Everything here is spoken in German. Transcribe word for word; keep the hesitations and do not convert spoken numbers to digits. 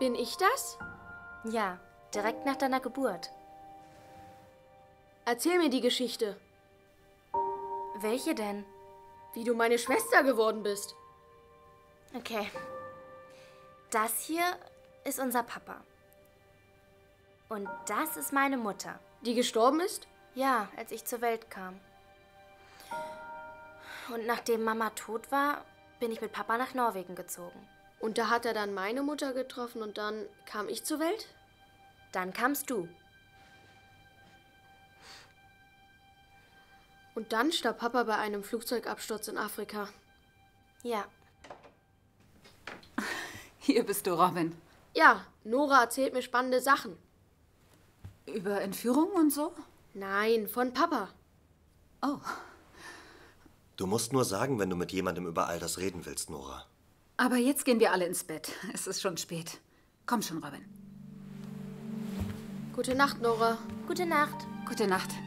Bin ich das? Ja, direkt nach deiner Geburt. Erzähl mir die Geschichte. Welche denn? Wie du meine Schwester geworden bist. Okay. Das hier ist unser Papa. Und das ist meine Mutter. Die gestorben ist? Ja, als ich zur Welt kam. Und nachdem Mama tot war, bin ich mit Papa nach Norwegen gezogen. Und da hat er dann meine Mutter getroffen und dann kam ich zur Welt? Dann kamst du. Und dann starb Papa bei einem Flugzeugabsturz in Afrika. Ja. Hier bist du, Robin. Ja, Nora erzählt mir spannende Sachen. Über Entführung und so? Nein, von Papa. Oh. Du musst nur sagen, wenn du mit jemandem über all das reden willst, Nora. Aber jetzt gehen wir alle ins Bett. Es ist schon spät. Komm schon, Robin. Gute Nacht, Nora. Gute Nacht. Gute Nacht.